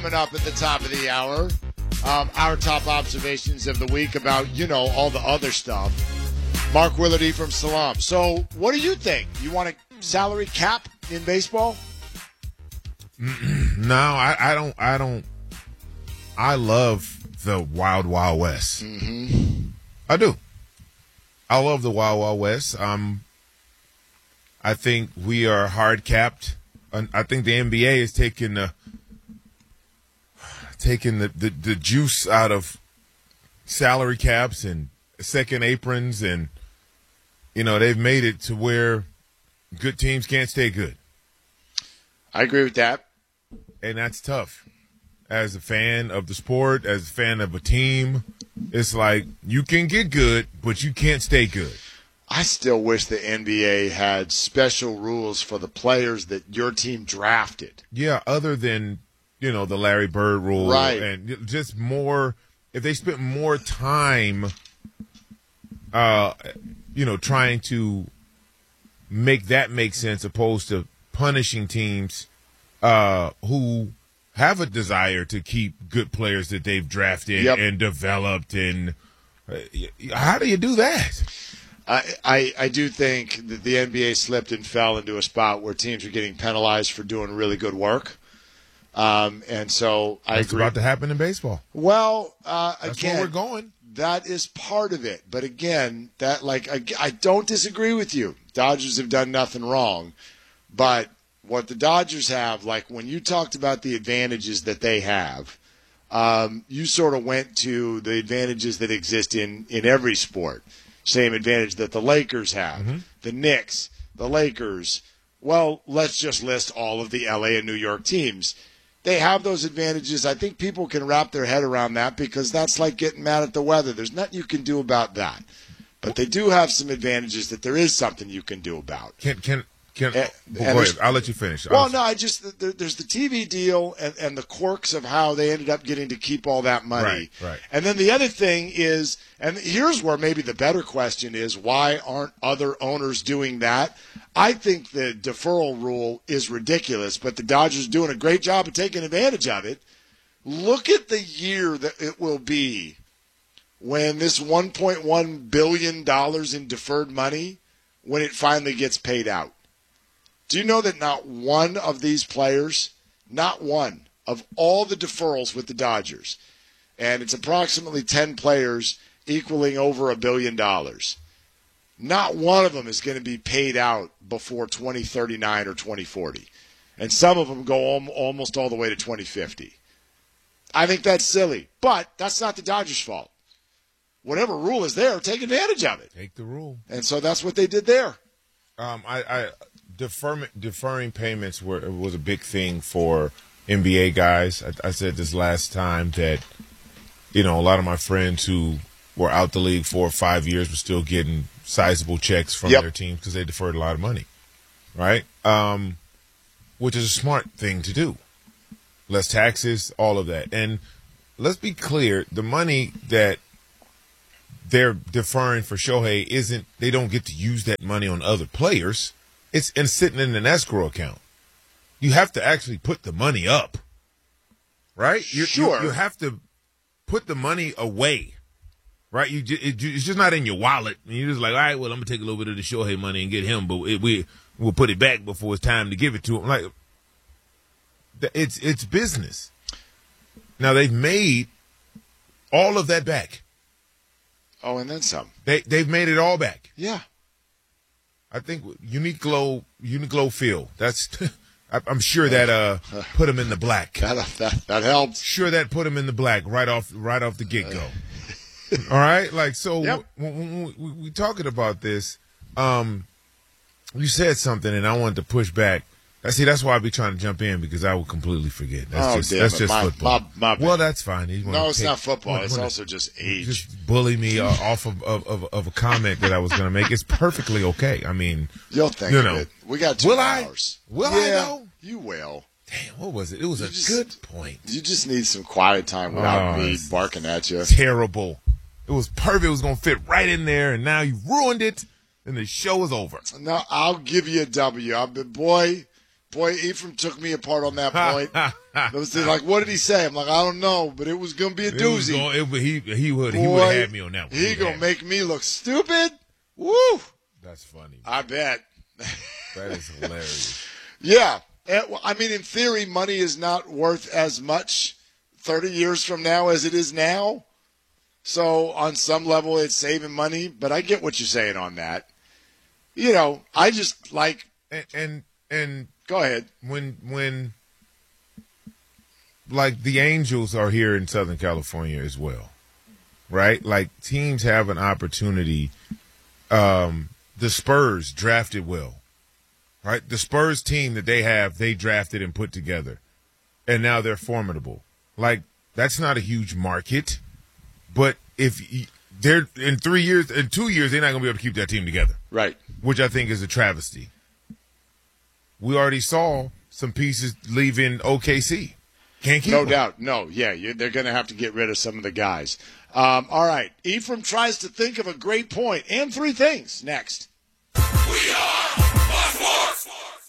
Coming up at the top of the hour, our top observations of the week about, all the other stuff. Mark Willardy from Salam. So what do you think? You want a salary cap in baseball? No, I don't. I love the Wild Wild West. Mm-hmm. I do. I love the Wild Wild West. I think we are hard capped. I think the NBA is taking the juice out of salary caps and second aprons, and they've made it to where good teams can't stay good. I agree with that. And that's tough. As a fan of the sport, as a fan of a team, it's like you can get good, but you can't stay good. I still wish the NBA had special rules for the players that your team drafted. Yeah, other than, the Larry Bird rule. Right. And just more, if they spent more time, trying to make that make sense opposed to punishing teams who have a desire to keep good players that they've drafted and developed. And how do you do that? I do think that the NBA slipped and fell into a spot where teams are getting penalized for doing really good work. And so I agree. It's about to happen in baseball. Well, that's again, where we're going. That is part of it. But again, I don't disagree with you. Dodgers have done nothing wrong. But what the Dodgers have, like when you talked about the advantages that they have, you sort of went to the advantages that exist in every sport. Same advantage that the Lakers have, the Knicks, the Lakers. Well, let's just list all of the LA and New York teams. They have those advantages. I think people can wrap their head around that because that's like getting mad at the weather. There's nothing you can do about that. But they do have some advantages that there is something you can do about. Go ahead. I'll let you finish. There's the TV deal and the quirks of how they ended up getting to keep all that money. Right. And then the other thing is, and here's where maybe the better question is, why aren't other owners doing that? I think the deferral rule is ridiculous, but the Dodgers are doing a great job of taking advantage of it. Look at the year that it will be when this $1.1 billion in deferred money, when it finally gets paid out. Do you know that not one of these players, not one of all the deferrals with the Dodgers, and it's approximately 10 players equaling over $1 billion, not one of them is going to be paid out before 2039 or 2040. And some of them go almost all the way to 2050. I think that's silly, but that's not the Dodgers' fault. Whatever rule is there, take advantage of it. Take the rule. And so that's what they did there. Deferring payments was a big thing for NBA guys. I said this last time that, a lot of my friends who were out the league 4 or 5 years were still getting sizable checks from their teams because they deferred a lot of money, right? Which is a smart thing to do. Less taxes, all of that. And let's be clear, the money that they're deferring for Shohei they don't get to use that money on other players. It's sitting in an escrow account. You have to actually put the money up, right? Sure. You have to put the money away, right? It's just not in your wallet. And you're just like, all right, well, I'm going to take a little bit of the Shohei money and get him, but we'll put it back before it's time to give it to him. Like, it's business. Now, they've made all of that back. Oh, and then some. They've made it all back. Yeah. I think Uniqlo Field. That's I'm sure that put him in the black. That helps. Sure, that put him in the black right off the get go. All right, like so. Yep. When we talking about this, you said something, and I wanted to push back. That's why I be trying to jump in because I would completely forget. That's just football. My well, that's fine. No, it's not football. It's also just age. Just bully me off of a comment that I was going to make. It's perfectly okay. I mean, you'll think of it. We got 2 hours. Will I though? You will. Damn, what was it? It was a good point. You just need some quiet time without me barking at you. Terrible. It was perfect. It was going to fit right in there, and now you ruined it, and the show is over. No, I'll give you a W. Boy, Ephraim took me apart on that point. It was like, what did he say? I'm like, I don't know, but it was going to be a doozy. He would have had me on that one. He going to make me look stupid? Woo! That's funny. I bet. That is hilarious. Yeah. I mean, in theory, money is not worth as much 30 years from now as it is now. So on some level, it's saving money. But I get what you're saying on that. You know, I just like and go ahead. When like the Angels are here in Southern California as well, right? Like teams have an opportunity. The Spurs drafted well, right? The Spurs team that they drafted and put together, and now they're formidable. Like that's not a huge market, but if they're in 3 years, in 2 years, they're not going to be able to keep that team together, right? Which I think is a travesty. We already saw some pieces leaving OKC. Can't keep them. No doubt. No, yeah, they're going to have to get rid of some of the guys. All right. Ephraim tries to think of a great point and 3 things next. We are Sports.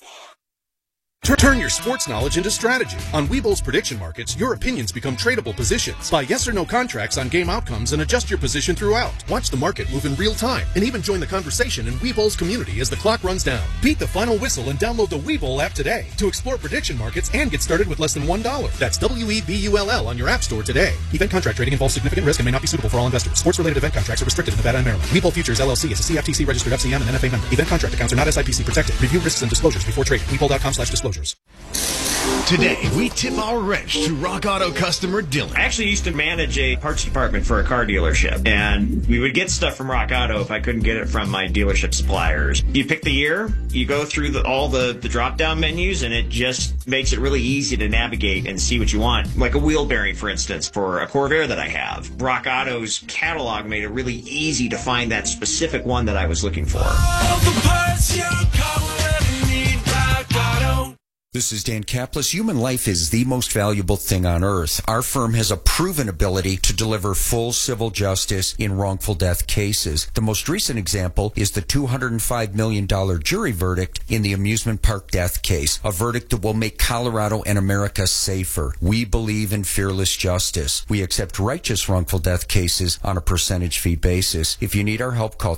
Turn your sports knowledge into strategy. On Webull's prediction markets, your opinions become tradable positions. Buy yes or no contracts on game outcomes and adjust your position throughout. Watch the market move in real time and even join the conversation in Webull's community as the clock runs down. Beat the final whistle and download the Webull app today to explore prediction markets and get started with less than $1. That's WEBULL on your app store today. Event contract trading involves significant risk and may not be suitable for all investors. Sports-related event contracts are restricted in Nevada and Maryland. Webull Futures LLC is a CFTC registered FCM and NFA member. Event contract accounts are not SIPC protected. Review risks and disclosures before trading. Webull.com/disclosures. Today, we tip our wrench to Rock Auto customer Dylan. I actually used to manage a parts department for a car dealership, and we would get stuff from Rock Auto if I couldn't get it from my dealership suppliers. You pick the year, you go through all the drop-down menus, and it just makes it really easy to navigate and see what you want. Like a wheel bearing, for instance, for a Corvair that I have. Rock Auto's catalog made it really easy to find that specific one that I was looking for. All the parts your car will ever need, Rock Auto. This is Dan Kaplis. Human life is the most valuable thing on earth. Our firm has a proven ability to deliver full civil justice in wrongful death cases. The most recent example is the $205 million jury verdict in the amusement park death case, a verdict that will make Colorado and America safer. We believe in fearless justice. We accept righteous wrongful death cases on a percentage fee basis. If you need our help, call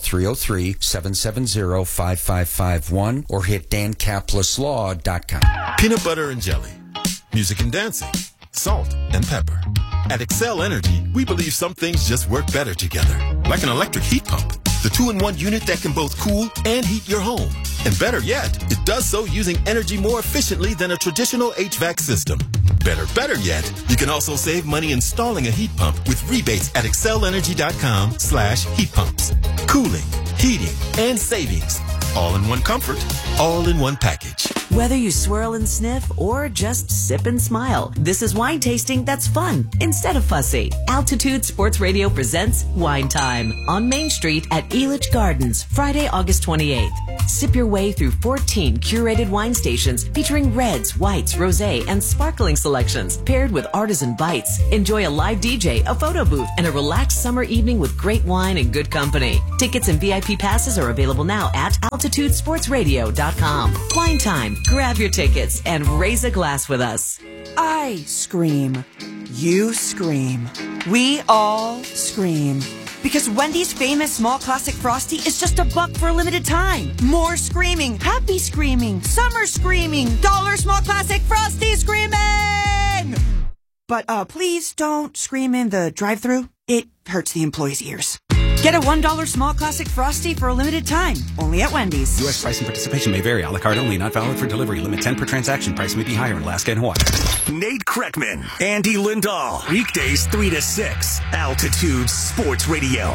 303-770-5551 or hit dankapleslaw.com. Peanut butter and jelly, music and dancing, salt and pepper. At Excel Energy, we believe some things just work better together. Like an electric heat pump, the 2-in-1 unit that can both cool and heat your home. And better yet, it does so using energy more efficiently than a traditional HVAC system. Better yet, you can also save money installing a heat pump with rebates at excelergy.com/heat pumps. Cooling, heating, and savings. All in one comfort, all in one package. Whether you swirl and sniff or just sip and smile, this is wine tasting that's fun instead of fussy. Altitude Sports Radio presents Wine Time on Main Street at Elitch Gardens, Friday, August 28th. Sip your way through 14 curated wine stations featuring reds, whites, rosé, and sparkling selections paired with artisan bites. Enjoy a live DJ, a photo booth, and a relaxed summer evening with great wine and good company. Tickets and VIP passes are available now at altitudesportsradio.com. Wine Time. Grab your tickets and raise a glass with us. I scream. You scream. We all scream. Because Wendy's famous small classic Frosty is just $1 for a limited time. More screaming, happy screaming, summer screaming, dollar small classic Frosty screaming! But please don't scream in the drive-thru. It hurts the employees' ears. Get a $1 small classic Frosty for a limited time, only at Wendy's. U.S. price and participation may vary. A la carte only, not valid for delivery. Limit 10 per transaction. Price may be higher in Alaska and Hawaii. Nate Kreckman, Andy Lindahl. Weekdays 3 to 6. Altitude Sports Radio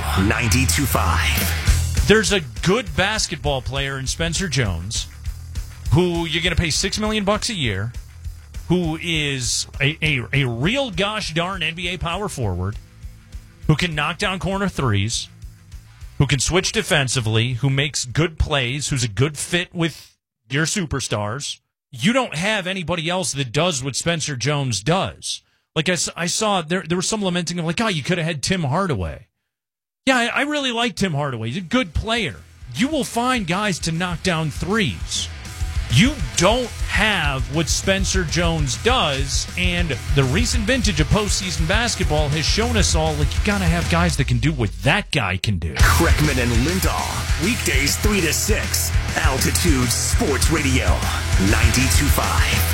92.5. There's a good basketball player in Spencer Jones who you're going to pay $6 million a year, who is a real gosh darn NBA power forward, who can knock down corner threes, who can switch defensively, who makes good plays, who's a good fit with your superstars. You don't have anybody else that does what Spencer Jones does. Like I saw, there was some lamenting of like, oh, you could have had Tim Hardaway. Yeah, I really like Tim Hardaway. He's a good player. You will find guys to knock down threes. You don't have what Spencer Jones does, and the recent vintage of postseason basketball has shown us all, like, you got to have guys that can do what that guy can do. Kreckman and Lindahl, weekdays 3 to 6, Altitude Sports Radio, 92.5.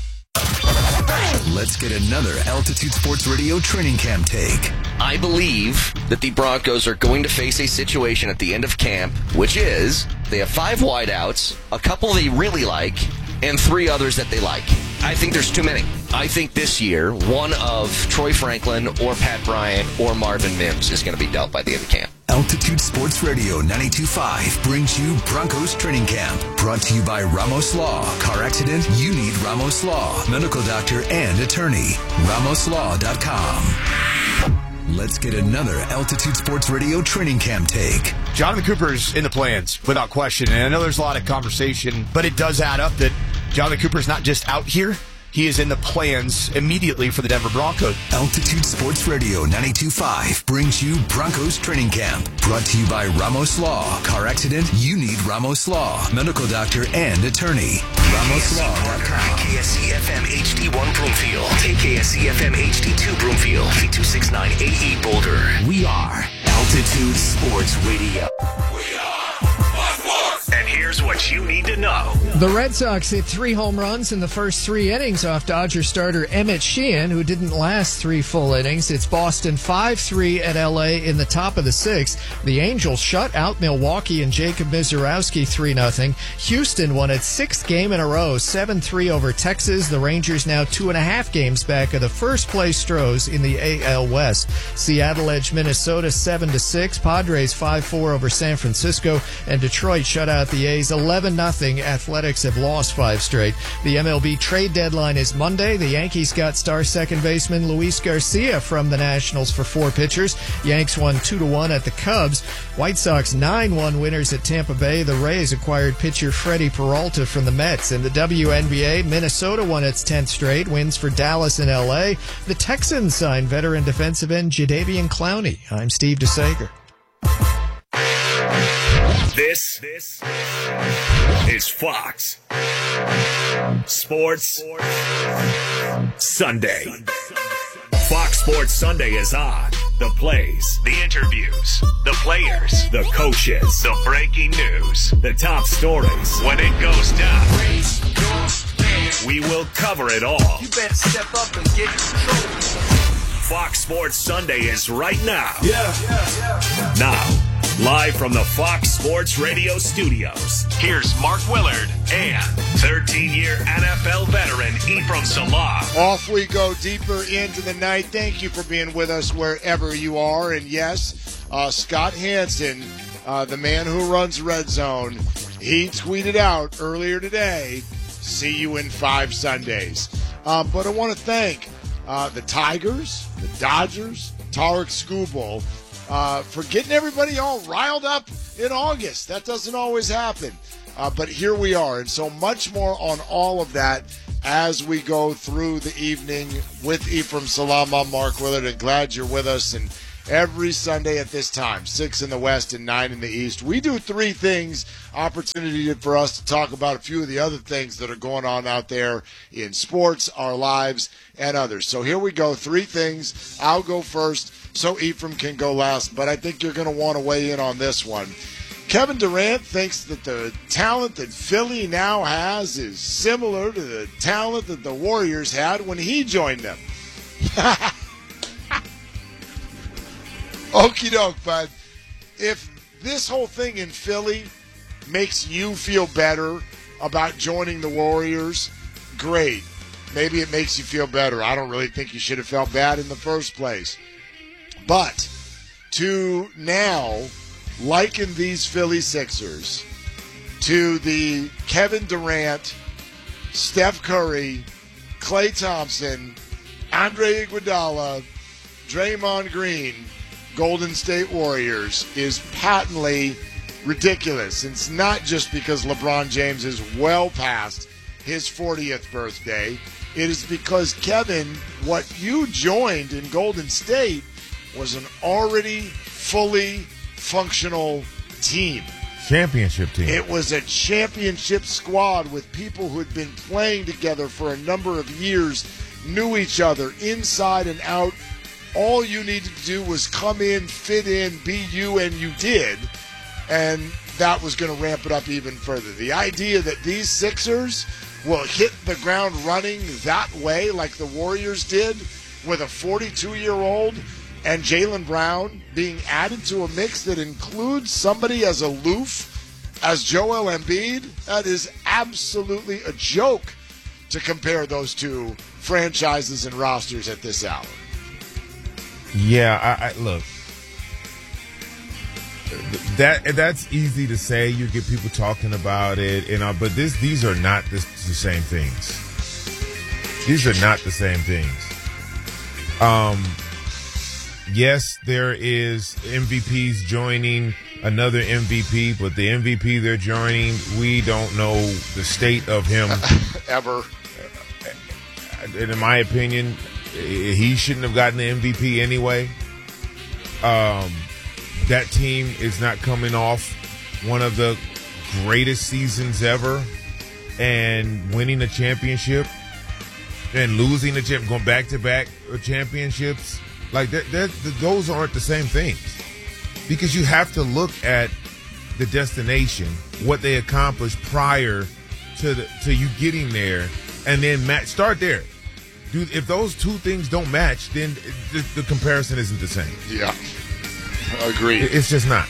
Let's get another Altitude Sports Radio training camp take. I believe that the Broncos are going to face a situation at the end of camp, which is they have 5 wideouts, a couple they really like, and 3 others that they like. I think there's too many. I think this year, one of Troy Franklin or Pat Bryant or Marvin Mims is going to be dealt by the end of camp. Altitude Sports Radio 92.5 brings you Broncos Training Camp. Brought to you by Ramos Law. Car accident? You need Ramos Law. Medical doctor and attorney. RamosLaw.com. Let's get another Altitude Sports Radio Training Camp take. Jonathan Cooper's in the plans, without question. And I know there's a lot of conversation, but it does add up that Jonathan Cooper's not just out here. He is in the plans immediately for the Denver Broncos. Altitude Sports Radio 92.5 brings you Broncos Training Camp. Brought to you by Ramos Law. Car accident? You need Ramos Law. Medical doctor and attorney. RamosLaw.com. KSC-FM HD1 Broomfield. KSC-FM HD2 Broomfield. V269AE Boulder. We are Altitude Sports Radio. And here's what you need to know. The Red Sox hit 3 home runs in the first 3 innings off Dodger starter Emmett Sheehan, who didn't last 3 full innings. It's Boston 5-3 at L.A. in the top of the 6th. The Angels shut out Milwaukee and Jacob Mizorowski 3-0. Houston won its 6th game in a row, 7-3 over Texas. The Rangers now 2.5 games back of the first-place Stros in the AL West. Seattle edged Minnesota 7-6. Padres 5-4 over San Francisco. And Detroit shut out the A's 11-0. Athletics have lost 5 straight. The MLB trade deadline is Monday. The Yankees got star second baseman Luis Garcia from the Nationals for 4 pitchers. Yanks won 2-1 at the Cubs. White Sox 9-1 winners at Tampa Bay. The Rays acquired pitcher Freddie Peralta from the Mets. In the WNBA, Minnesota won its 10th straight. Wins for Dallas and LA. The Texans signed veteran defensive end Jadeveon Clowney. I'm Steve DeSager. This is Fox Sports Sunday. Fox Sports Sunday is on. The plays, the interviews, the players, the coaches, the breaking news, the top stories. When it goes down, we will cover it all. You better step up and get control. Fox Sports Sunday is right now. Now, live from the Fox Sports Radio studios, here's Mark Willard and 13-year NFL veteran Ephraim Salah. Off we go deeper into the night. Thank you for being with us wherever you are. And yes, Scott Hansen, the man who runs Red Zone, he tweeted out earlier today, see you in 5 Sundays. But I want to thank the Tigers, the Dodgers, Tarek Skubal, for getting everybody all riled up in August. That doesn't always happen. But here we are, and so much more on all of that as we go through the evening with Ephraim Salam. I'm Mark Willard, and glad you're with us. And every Sunday at this time, 6 in the West and 9 in the East, we do 3 things, opportunity for us to talk about a few of the other things that are going on out there in sports, our lives, and others. So here we go, 3 things. I'll go first so Ephraim can go last, but I think you're going to want to weigh in on this one. Kevin Durant thinks that the talent that Philly now has is similar to the talent that the Warriors had when he joined them. Okie doke, bud. If this whole thing in Philly makes you feel better about joining the Warriors, great. Maybe it makes you feel better. I don't really think you should have felt bad in the first place. But to now liken these Philly Sixers to the Kevin Durant, Steph Curry, Klay Thompson, Andre Iguodala, Draymond Green, Golden State Warriors is patently ridiculous. It's not just because LeBron James is well past his 40th birthday. It is because, Kevin, what you joined in Golden State was an already fully functional team. championship team. It was a championship squad with people who had been playing together for a number of years, knew each other inside and out. All you needed to do was come in, fit in, be you, and you did. And that was going to ramp it up even further. The idea that these Sixers will hit the ground running that way like the Warriors did with a 42-year-old and Jaylen Brown being added to a mix that includes somebody as aloof as Joel Embiid, that is absolutely a joke to compare those two franchises and rosters at this hour. Yeah, I look. That's easy to say. You get people talking about it, but these are not the same things. These are not the same things. Yes, there is MVPs joining another MVP, but the MVP they're joining, we don't know the state of him ever. And in my opinion, he shouldn't have gotten the MVP anyway. That team is not coming off one of the greatest seasons ever and winning a championship and losing the championship, going back-to-back championships. Like, those aren't the same things. Because you have to look at the destination, what they accomplished prior to you getting there, and then start there. Dude, if those two things don't match, then the comparison isn't the same. Yeah. Agreed. It's just not.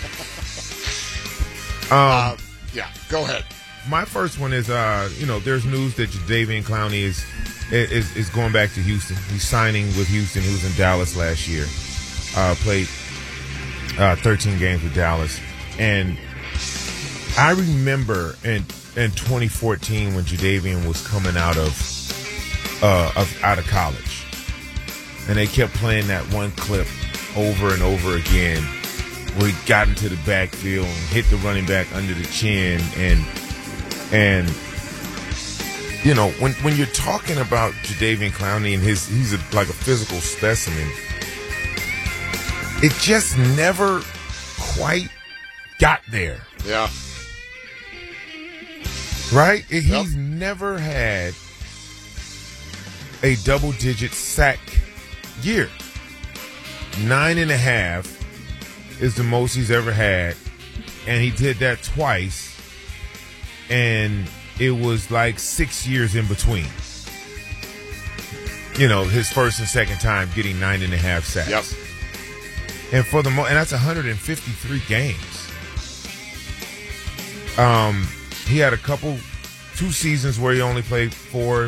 Yeah, go ahead. My first one is, there's news that Jadeveon Clowney is going back to Houston. He's signing with Houston. He was in Dallas last year. Played 13 games with Dallas. And I remember in 2014 when Jadeveon was coming out of college, and they kept playing that one clip over and over again where he got into the backfield and hit the running back under the chin. And when you're talking about Jadeveon Clowney and he's like a physical specimen, it just never quite got there. Yeah. Right? He's never had a double-digit sack year. 9.5 is the most he's ever had, and he did that twice, and it was like 6 years in between. His first and second time getting 9.5 sacks. Yep. And and that's 153 games. He had 2 seasons where he only played 4.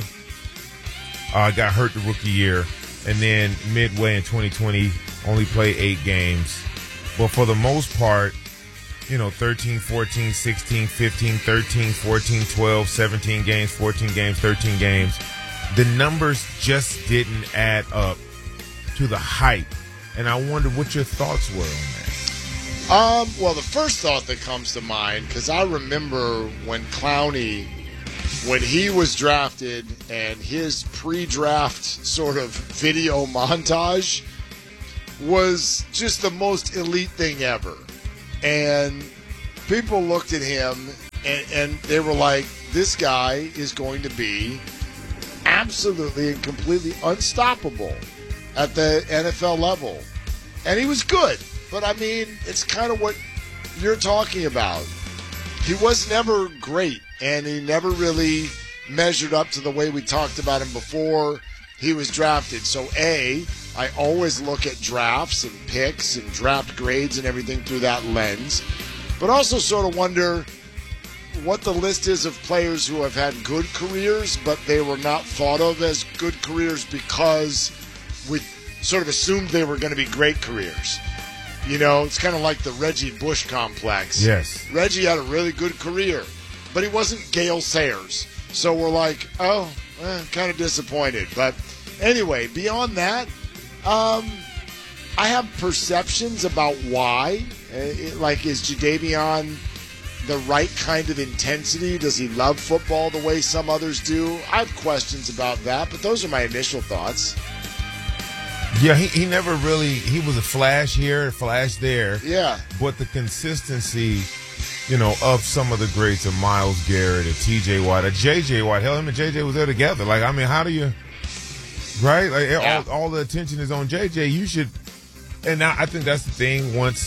Got hurt the rookie year, and then midway in 2020 only played 8 games. But for the most part, 13, 14, 16, 15, 13, 14, 12, 17 games, 14 games, 13 games. The numbers just didn't add up to the hype. And I wonder what your thoughts were on that. Well, the first thought that comes to mind, because I remember when Clowney, when he was drafted and his pre-draft sort of video montage was just the most elite thing ever. And people looked at him and they were like, this guy is going to be absolutely and completely unstoppable at the NFL level. And he was good. But, I mean, it's kind of what you're talking about. He was never great, and he never really measured up to the way we talked about him before he was drafted. So, I always look at drafts and picks and draft grades and everything through that lens. But also sort of wonder what the list is of players who have had good careers, but they were not thought of as good careers because we sort of assumed they were going to be great careers. It's kind of like the Reggie Bush complex. Yes. Reggie had a really good career, but he wasn't Gale Sayers. So we're like, kind of disappointed. But anyway, beyond that, I have perceptions about why. Is Jadeveon the right kind of intensity? Does he love football the way some others do? I have questions about that, but those are my initial thoughts. Yeah, he never really – he was a flash here, a flash there. Yeah. But the consistency of some of the greats, of Myles Garrett, of T.J. Watt, of J.J. Watt. Hell, him and J.J. was there together. Like, I mean, how do you, right? Like, all the attention is on J.J. You should, and now I think that's the thing. Once,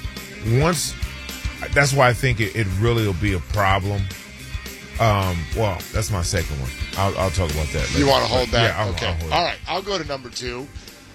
that's why I think it really will be a problem. Well, that's my second one. I'll talk about that later. You want to hold that? Yeah, okay. I'll hold All right, I'll go to number 2.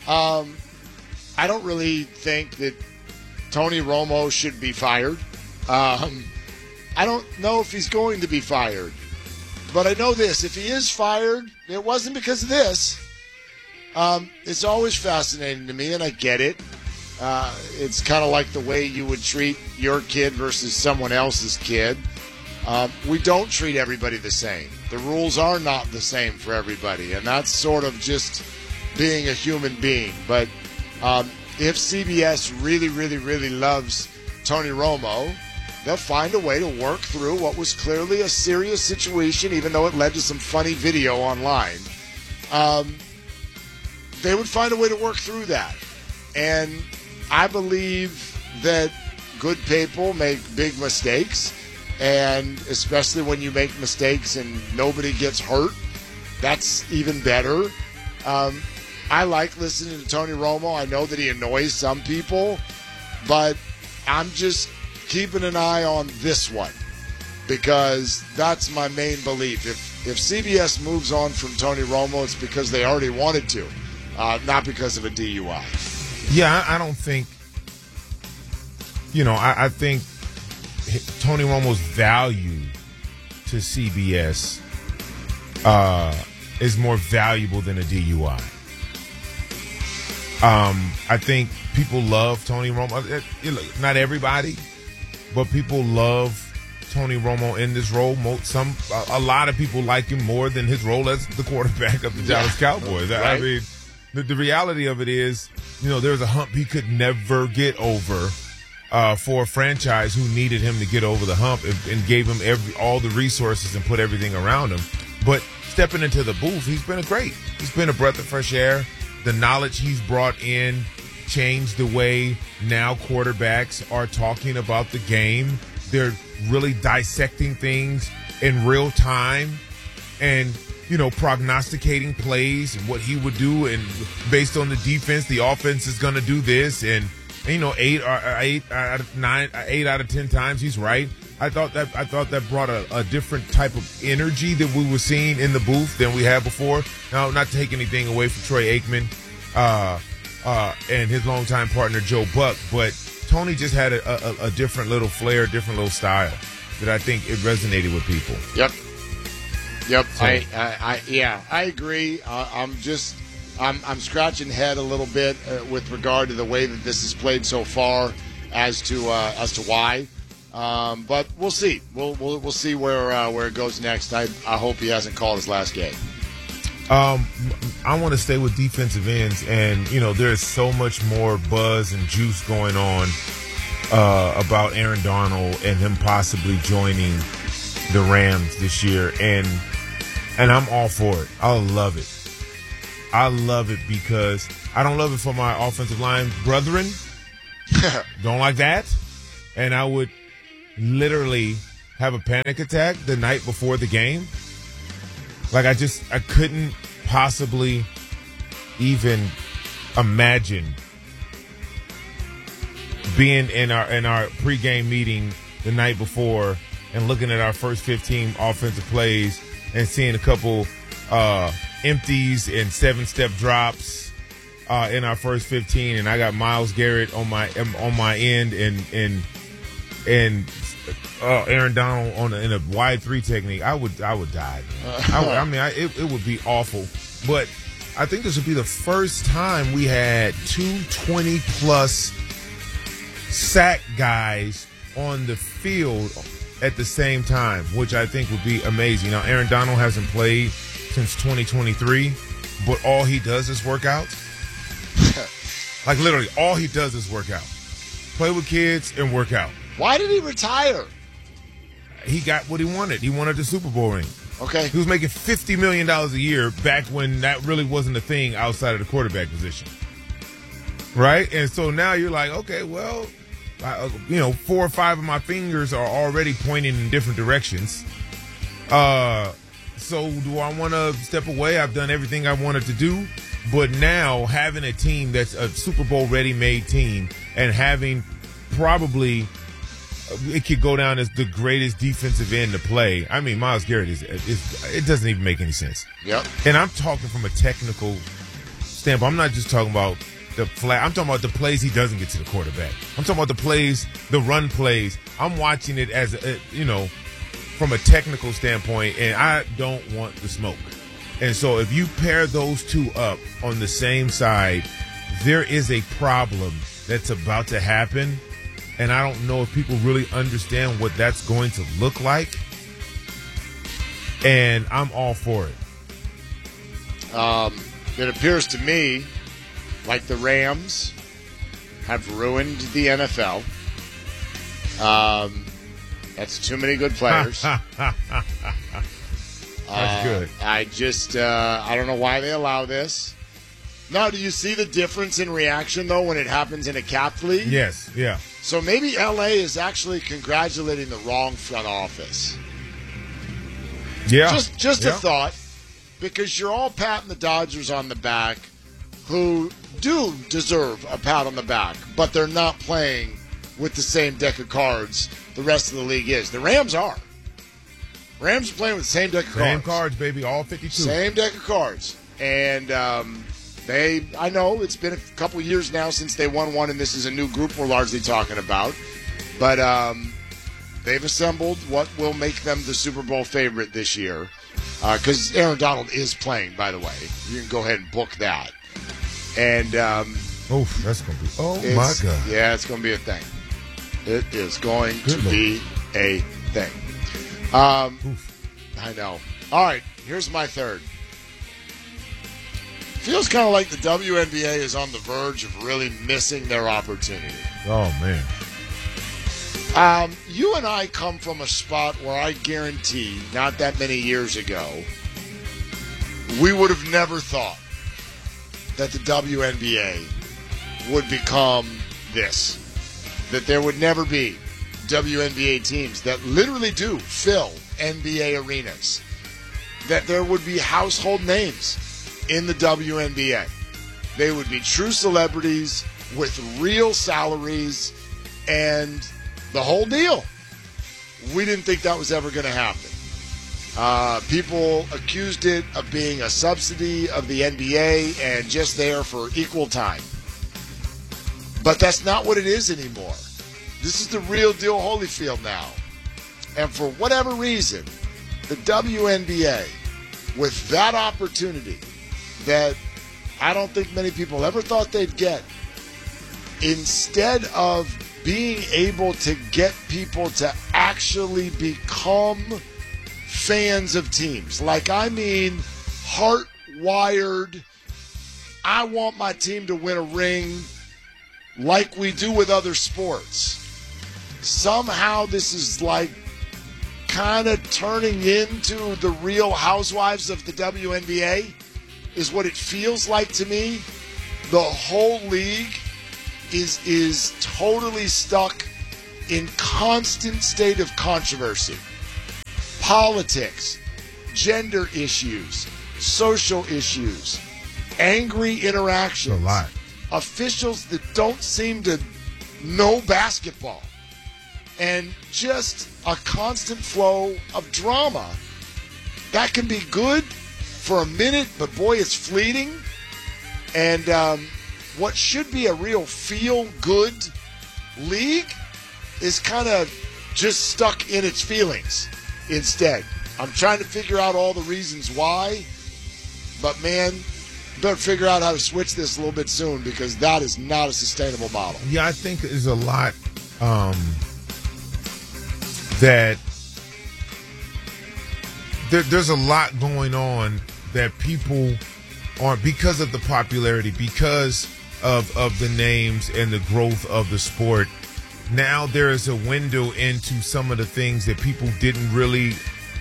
I don't really think that Tony Romo should be fired. I don't know if he's going to be fired. But I know this. If he is fired, it wasn't because of this. It's always fascinating to me, and I get it. It's kind of like the way you would treat your kid versus someone else's kid. We don't treat everybody the same. The rules are not the same for everybody, and that's sort of just being a human being. But if CBS really, really, really loves Tony Romo, they'll find a way to work through what was clearly a serious situation, even though it led to some funny video online. They would find a way to work through that. And I believe that good people make big mistakes, and especially when you make mistakes and nobody gets hurt, that's even better. I like listening to Tony Romo. I know that he annoys some people, but I'm just keeping an eye on this one because that's my main belief. If CBS moves on from Tony Romo, it's because they already wanted to, not because of a DUI. Yeah, I don't think, I think Tony Romo's value to CBS is more valuable than a DUI. I think people love Tony Romo. Not everybody, but people love Tony Romo in this role. A lot of people like him more than his role as the quarterback of the Dallas Cowboys. Right. I mean, the reality of it is, there's a hump he could never get over for a franchise who needed him to get over the hump and gave him all the resources and put everything around him. But stepping into the booth, he's been he's been a breath of fresh air. The knowledge he's brought in changed the way now quarterbacks are talking about the game. They're really dissecting things in real time and, prognosticating plays and what he would do. And based on the defense, the offense is going to do this. And 8 out of 10 times he's right. I thought that brought a different type of energy that we were seeing in the booth than we had before. Now, not to take anything away from Troy Aikman and his longtime partner Joe Buck, but Tony just had a different little flair, different little style that I think it resonated with people. Yep. So. I agree. I'm scratching head a little bit with regard to the way that this is played so far as to why. But we'll see. We'll see where it goes next. I hope he hasn't called his last game. I want to stay with defensive ends, and there's so much more buzz and juice going on about Aaron Donald and him possibly joining the Rams this year, and I'm all for it. I love it. I love it because I don't love it for my offensive line brethren. Don't like that, and I would literally have a panic attack the night before the game. Like I couldn't possibly even imagine being in our pregame meeting the night before and looking at our first 15 offensive plays and seeing a couple empties and 7-step drops in our first 15, and I got Myles Garrett on my end and Aaron Donald in a wide 3 technique. I would die. It would be awful. But I think this would be the first time we had 2 20-plus sack guys on the field at the same time, which I think would be amazing. Now, Aaron Donald hasn't played since 2023, but all he does is work out. Like, literally, all he does is work out. Play with kids and work out. Why did he retire? He got what he wanted. He wanted the Super Bowl ring. Okay. He was making $50 million a year back when that really wasn't a thing outside of the quarterback position. Right? And so now you're like, okay, well, 4 or 5 of my fingers are already pointing in different directions. So do I want to step away? I've done everything I wanted to do. But now having a team that's a Super Bowl ready-made team and having probably it could go down as the greatest defensive end to play. I mean, Myles Garrett is it doesn't even make any sense. Yep. And I'm talking from a technical standpoint. I'm not just talking about the flat. I'm talking about the plays he doesn't get to the quarterback. I'm talking about the plays, the run plays. I'm watching it as from a technical standpoint, and I don't want the smoke. And so if you pair those two up on the same side, there is a problem that's about to happen. And I don't know if people really understand what that's going to look like. And I'm all for it. It appears to me like the Rams have ruined the NFL. That's too many good players. That's good. I don't know why they allow this. Now, do you see the difference in reaction, though, when it happens in a cap league? Yes, yeah. So maybe L.A. is actually congratulating the wrong front office. Yeah. Just a thought, because you're all patting the Dodgers on the back, who do deserve a pat on the back, but they're not playing with the same deck of cards the rest of the league is. The Rams are. Rams are playing with the same deck of cards. Same cards, baby, all 52. Same deck of cards. And I know it's been a couple years now since they won one, and this is a new group we're largely talking about. But they've assembled what will make them the Super Bowl favorite this year. Because Aaron Donald is playing, by the way. You can go ahead and book that. And that's going to be, my God. Yeah, it's going to be a thing. It is going to be a thing. I know. All right, here's my third. Feels kind of like the WNBA is on the verge of really missing their opportunity. Oh, man. You and I come from a spot where I guarantee not that many years ago, we would have never thought that the WNBA would become this. That there would never be WNBA teams that literally do fill NBA arenas. That there would be household names in the WNBA. They would be true celebrities with real salaries and the whole deal. We didn't think that was ever going to happen. People accused it of being a subsidy of the NBA and just there for equal time. But that's not what it is anymore. This is the real deal Holyfield now. And for whatever reason, the WNBA, with that opportunity that I don't think many people ever thought they'd get, instead of being able to get people to actually become fans of teams, like I mean heart-wired, I want my team to win a ring like we do with other sports. Somehow this is like kind of turning into the Real Housewives of the WNBA is what it feels like to me. The whole league is totally stuck in constant state of controversy. Politics, gender issues, social issues, angry interactions. A lot. Officials that don't seem to know basketball. And just a constant flow of drama. That can be good for a minute, but boy, it's fleeting. And what should be a real feel-good league is kind of just stuck in its feelings instead. I'm trying to figure out all the reasons why, but man, better figure out how to switch this a little bit soon because that is not a sustainable model. Yeah, I think there's a lot that there's a lot going on that people aren't, because of the popularity, because of the names and the growth of the sport. Now there is a window into some of the things that people didn't really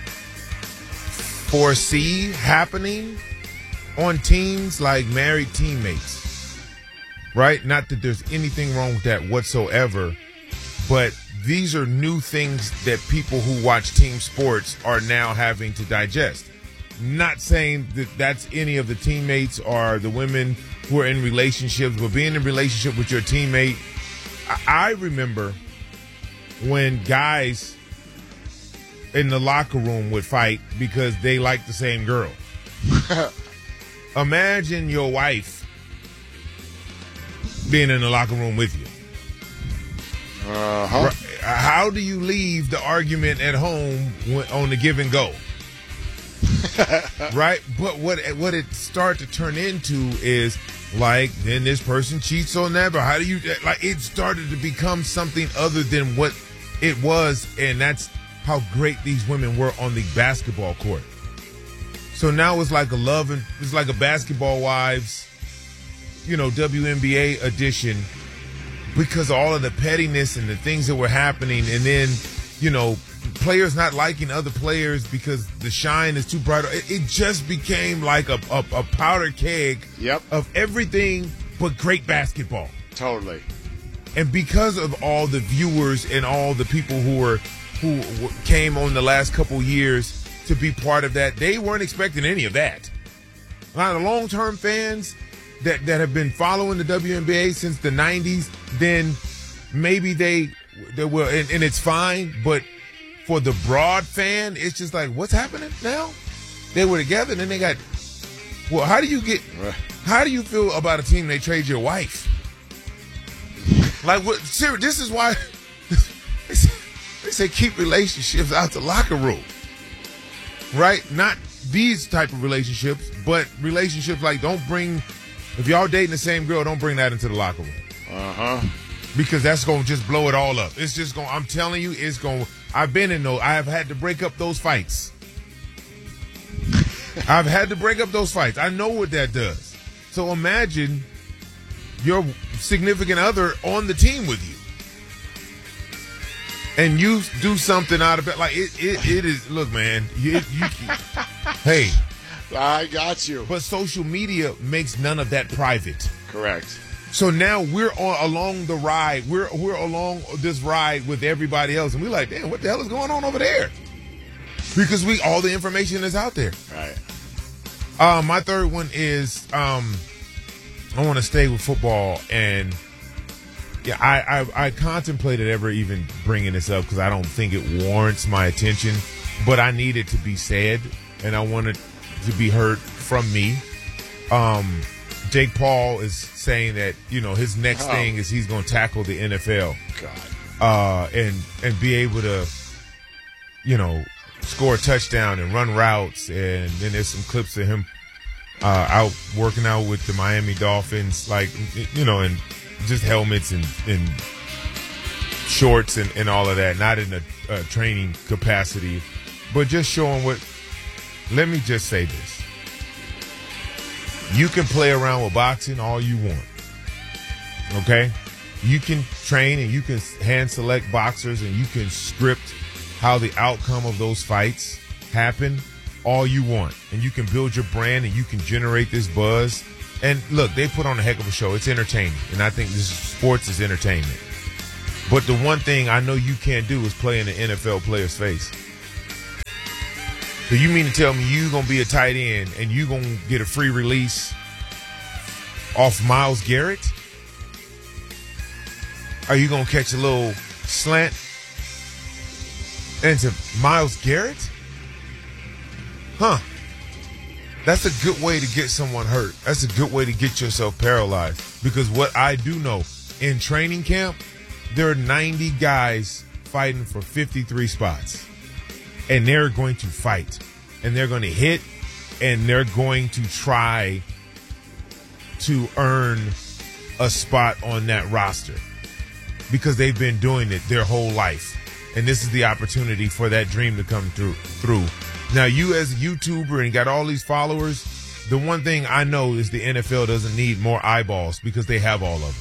foresee happening on teams, like married teammates, right? Not that there's anything wrong with that whatsoever, but these are new things that people who watch team sports are now having to digest. Not saying that that's any of the teammates or the women who are in relationships, but being in a relationship with your teammate. I remember when guys in the locker room would fight because they liked the same girl. Imagine your wife being in the locker room with you. Uh-huh. How do you leave the argument at home on the give and go? Right? But what it started to turn into is like, then this person cheats on that, but how do you, like, it started to become something other than what it was, and that's how great these women were on the basketball court. So now it's like it's like a Basketball Wives, WNBA edition, because all of the pettiness and the things that were happening, and then, players not liking other players because the shine is too bright. It just became like a powder keg of everything but great basketball. Totally. And because of all the viewers and all the people who came on the last couple years to be part of that, they weren't expecting any of that. A lot of long-term fans that have been following the WNBA since the 90s, then maybe they will, and it's fine, but for the broad fan, it's just like, what's happening now? They were together, and then they got, well, how do you feel about a team they trade your wife? Like, what? Seriously, this is why they say keep relationships out the locker room, right? Not these type of relationships, but relationships like, if y'all dating the same girl, don't bring that into the locker room. Uh-huh. Because that's going to just blow it all up. It's just going, I'm telling you, it's going, I've been in those, I have had to break up those fights. I've had to break up those fights. I know what that does. So imagine your significant other on the team with you. And you do something out of it. Like, it is, look, man, hey. I got you. But social media makes none of that private. Correct. So now we're along the ride. We're along this ride with everybody else, and we're like, damn, what the hell is going on over there? Because all the information is out there. Right. My third one is I want to stay with football, and yeah, I contemplated ever even bringing this up because I don't think it warrants my attention, but I need it to be said, and I want it to be heard from me. Jake Paul is saying that, his next thing is he's going to tackle the NFL. God. And be able to, score a touchdown and run routes. And then there's some clips of him out working out with the Miami Dolphins, like, in just helmets and shorts and all of that. Not in a training capacity, but just showing let me just say this. You can play around with boxing all you want. Okay? You can train and you can hand select boxers and you can script how the outcome of those fights happen all you want. And you can build your brand and you can generate this buzz. And look, they put on a heck of a show. It's entertaining. And I think sports is entertainment. But the one thing I know you can't do is play in the NFL player's face. So you mean to tell me you going to be a tight end and you going to get a free release off Myles Garrett? Are you going to catch a little slant into Myles Garrett? Huh. That's a good way to get someone hurt. That's a good way to get yourself paralyzed. Because what I do know, in training camp, there are 90 guys fighting for 53 spots. And they're going to fight. And they're going to hit. And they're going to try to earn a spot on that roster. Because they've been doing it their whole life. And this is the opportunity for that dream to come through. Now, you as a YouTuber and got all these followers, the one thing I know is the NFL doesn't need more eyeballs because they have all of them.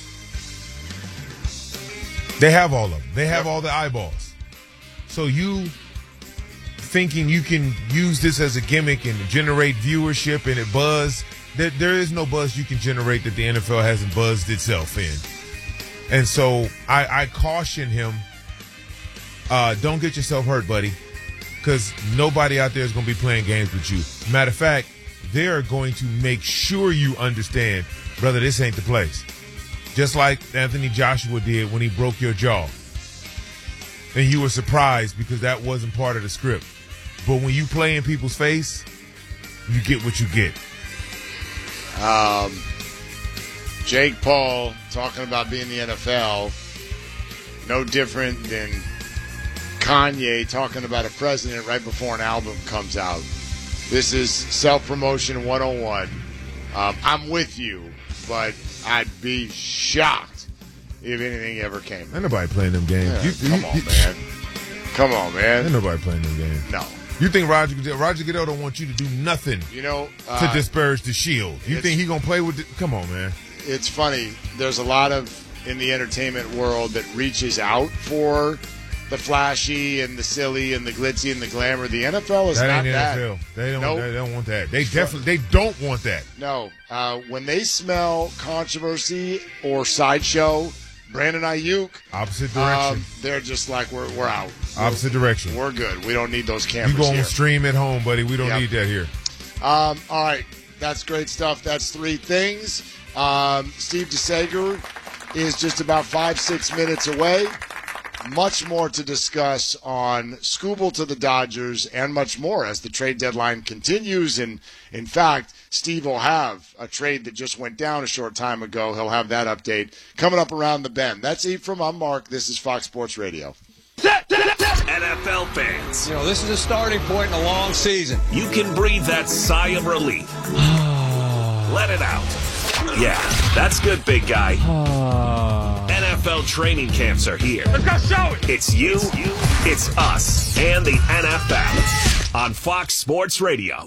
They have all of them. They have all the eyeballs. So you thinking you can use this as a gimmick and generate viewership and it buzz, there is no buzz you can generate that the NFL hasn't buzzed itself in. And so I caution him, don't get yourself hurt, buddy, because nobody out there is going to be playing games with you. Matter of fact, they're going to make sure you understand, brother, this ain't the place. Just like Anthony Joshua did when he broke your jaw. And you were surprised because that wasn't part of the script. But when you play in people's face, you get what you get. Jake Paul talking about being in the NFL, no different than Kanye talking about a president right before an album comes out. This is self-promotion 101. I'm with you, but I'd be shocked if anything ever came. Ain't nobody playing them games. Yeah, man. Come on, man. Ain't nobody playing them games. No. You think Roger Goodell don't want you to do nothing to disparage the Shield? You think he going to play with it? Come on, man. It's funny. There's a lot in the entertainment world that reaches out for the flashy and the silly and the glitzy and the glamour. The NFL is not that. NFL. They don't want that. They don't want that. No. When they smell controversy or sideshow, Brandon Ayuk, opposite direction. They're just like, we're out. Opposite direction. We're good. We don't need those cameras. You going here. to stream at home, buddy. We don't need that here. All right. That's great stuff. That's three things. Steve DeSager is just about 5-6 minutes away. Much more to discuss on Skubal to the Dodgers and much more as the trade deadline continues. And in fact, Steve will have a trade that just went down a short time ago. He'll have that update coming up around the bend. That's Ephraim. I'm Mark. This is Fox Sports Radio. NFL fans. This is a starting point in a long season. You can breathe that sigh of relief. Let it out. Yeah, that's good, big guy. NFL training camps are here. Let's go show it. It's you, it's us, and the NFL on Fox Sports Radio.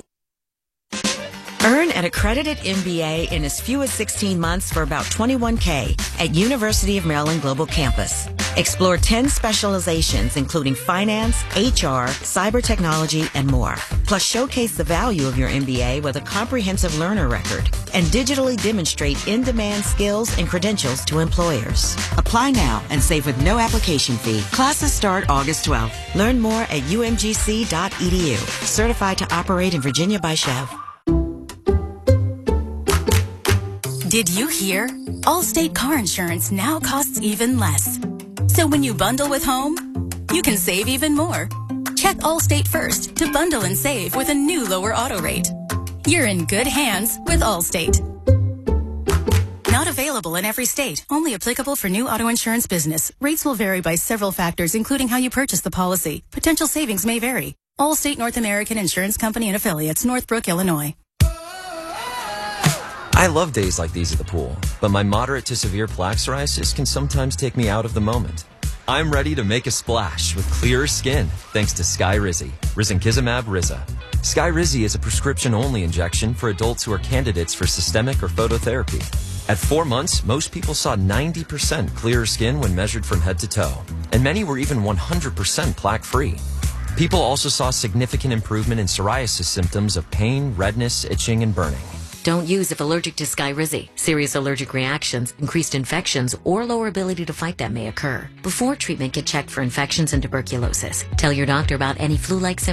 Earn an accredited MBA in as few as 16 months for about $21K at University of Maryland Global Campus. Explore 10 specializations, including finance, HR, cyber technology, and more. Plus, showcase the value of your MBA with a comprehensive learner record and digitally demonstrate in-demand skills and credentials to employers. Apply now and save with no application fee. Classes start August 12th. Learn more at umgc.edu. Certified to operate in Virginia by Chev. Did you hear? Allstate car insurance now costs even less. So when you bundle with home, you can save even more. Check Allstate first to bundle and save with a new lower auto rate. You're in good hands with Allstate. Not available in every state. Only applicable for new auto insurance business. Rates will vary by several factors, including how you purchase the policy. Potential savings may vary. Allstate North American Insurance Company and Affiliates, Northbrook, Illinois. I love days like these at the pool, but my moderate to severe plaque psoriasis can sometimes take me out of the moment. I'm ready to make a splash with clearer skin thanks to Skyrizi, Risankizumab Riza. Skyrizi is a prescription-only injection for adults who are candidates for systemic or phototherapy. At 4 months, most people saw 90% clearer skin when measured from head to toe, and many were even 100% plaque-free. People also saw significant improvement in psoriasis symptoms of pain, redness, itching, and burning. Don't use if allergic to Skyrizi. Serious allergic reactions, increased infections, or lower ability to fight them may occur. Before treatment, get checked for infections and tuberculosis. Tell your doctor about any flu-like symptoms